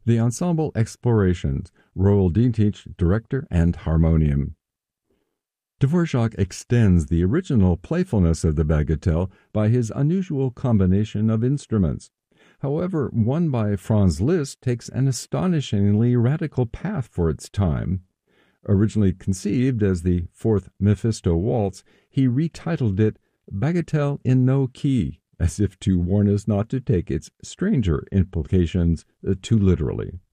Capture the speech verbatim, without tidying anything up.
The Ensemble Explorations, Roel Dietrich, director and harmonium. Dvorak extends the original playfulness of the Bagatelle by his unusual combination of instruments. However, one by Franz Liszt takes an astonishingly radical path for its time. Originally conceived as the Fourth Mephisto Waltz, he retitled it Bagatelle in No Key, as if to warn us not to take its stranger implications too literally.